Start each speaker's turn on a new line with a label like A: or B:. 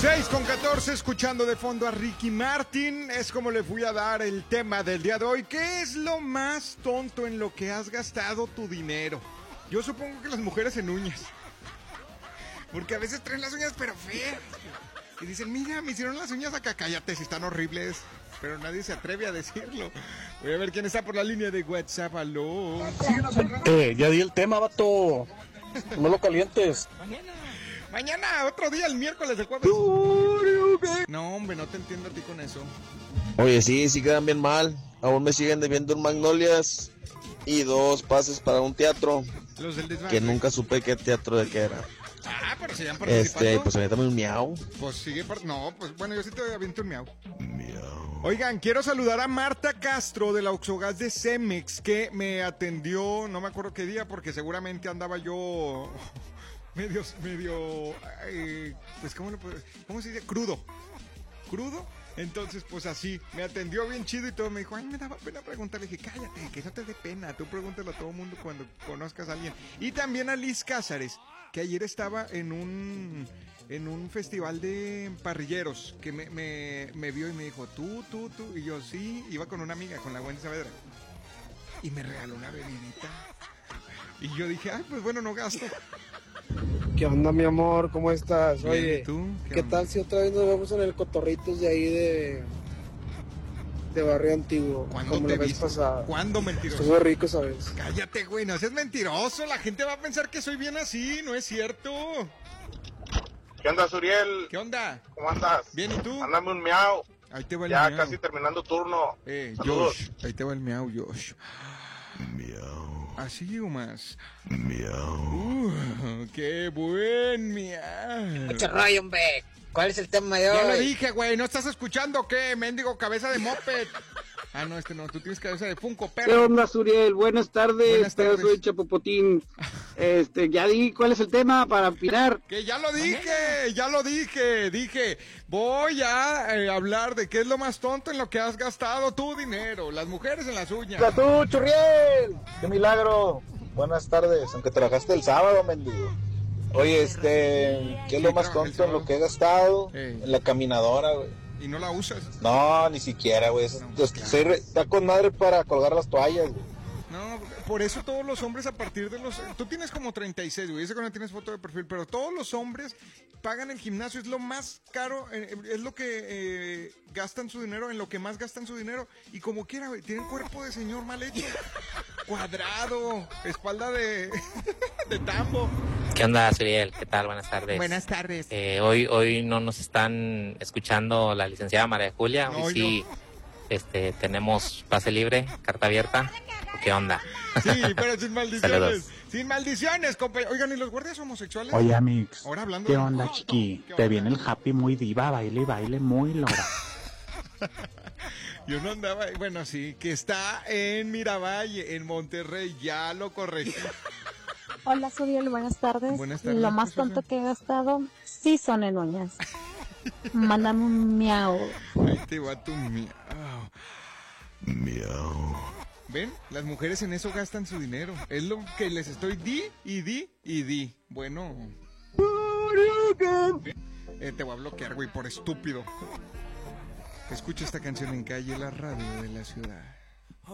A: 6:14, escuchando de fondo a Ricky Martin. Es como le fui a dar el tema del día de hoy. ¿Qué es lo más tonto en lo que has gastado tu dinero? Yo supongo que las mujeres en uñas. Porque a veces traen las uñas pero feas. Y dicen, mira, me hicieron las uñas acá. Cállate, si están horribles. Pero nadie se atreve a decirlo. Voy a ver quién está por la línea de WhatsApp. Aló.
B: Ya di el tema, vato. No lo calientes.
A: Mañana, otro día, el miércoles, el jueves. No, hombre, no te entiendo a ti con eso.
C: Oye, sí quedan bien mal. Aún me siguen debiendo un Magnolias y 2 pases para un teatro.
A: Los del desván.
C: Que nunca supe qué teatro de qué era.
A: Ah, pero siguen participando.
C: Pues aviéntame un miau.
A: Pues sigue, no, pues bueno, yo sí te aviento un miau. Oigan, quiero saludar a Marta Castro de la Oxogas de Cemex, que me atendió, no me acuerdo qué día, porque seguramente andaba yo medio, pues ¿cómo se dice? Crudo. Entonces, pues así, me atendió bien chido y todo, me dijo, ay, me daba pena preguntarle, dije, cállate, que no te dé pena, tú pregúntale a todo el mundo cuando conozcas a alguien. Y también a Liz Cázares, que ayer estaba en un festival de parrilleros, que me vio y me dijo, tú, y yo, sí, iba con una amiga, con la Wendy Saavedra, y me regaló una bebidita, y yo dije, ay, pues bueno, no gasto.
D: ¿Qué onda, mi amor? ¿Cómo estás?
A: Bien,
D: Oye,
A: ¿y tú?
D: ¿Qué tal si otra vez nos vemos en el Cotorritos de ahí de Barrio Antiguo?
A: ¿Cuándo
D: como
A: te
D: la vez
A: viste?
D: pasada.
A: ¿Cuándo, mentiroso?
D: Estuvo rico, ¿sabes?
A: Cállate, güey, no seas mentiroso, la gente va a pensar que soy bien así, no es cierto.
E: ¿Qué onda, Suriel?
A: ¿Qué onda?
E: ¿Cómo andas?
A: Bien, ¿y tú?
E: Mándame un miau.
A: Ahí te va el
E: Ya
A: miau.
E: casi terminando turno.
A: Josh, ahí te va el miau, Josh. Miau. Así o más. Miau. Qué buen miau.
F: Mucho rollo, hombre. ¿Cuál es el tema de hoy?
A: Ya lo dije, güey, ¿no estás escuchando o qué? Mendigo cabeza de moped. Ah, no, no, tú tienes cabeza de Funko, perro.
G: ¿Qué onda, Suriel? Buenas tardes,
A: Buenas tardes.
G: soy Chapopotín. Ya di cuál es el tema para opinar.
A: Que ya lo dije, dije, voy a hablar de qué es lo más tonto en lo que has gastado tu dinero, las mujeres en las uñas.
B: ¡Hola tú, Churriel! ¡Qué milagro! Buenas tardes, aunque trabajaste el sábado, mendigo. Oye, ¿qué es lo más tonto en lo que he gastado? En la caminadora, güey.
A: ¿Y no la usas?
B: No, ni siquiera, güey. Está con madre para colgar las toallas, güey.
A: No, por eso todos los hombres a partir de los... Tú tienes como 36, güey, ese que no tienes foto de perfil, pero todos los hombres pagan el gimnasio, es lo más caro, es lo que gastan su dinero, en lo que más gastan su dinero, y como quiera, güey, tienen cuerpo de señor mal hecho, cuadrado, espalda de tambo.
F: ¿Qué onda, Suriel? ¿Qué tal? Buenas tardes.
A: Buenas tardes.
F: Hoy no nos están escuchando la licenciada María Julia.
A: No,
F: hoy sí, tenemos pase libre, carta abierta. ¿Qué onda?
A: Sí, pero sin maldiciones.
F: Saludos.
A: Sin maldiciones, compañero. Oigan, ¿y los guardias homosexuales?
H: Oye, Amix,
A: Ahora hablando
H: ¿qué
A: de...
H: onda, chiqui?
A: ¿Qué
H: Te
A: onda?
H: viene el happy muy diva, baile muy logra.
A: Yo no andaba... Bueno, sí, que está en Miravalle, en Monterrey. Ya lo corregí.
I: Hola, Suriel, buenas tardes.
A: Buenas tardes.
I: Lo más tonto que he gastado sí son en uñas. Mándame un miau.
A: Ahí te va tu miau. Miau. ¿Ven? Las mujeres en eso gastan su dinero. Es lo que les estoy di. Bueno. Te voy a bloquear, güey, por estúpido. Escucha esta canción en Calle, la radio de la ciudad.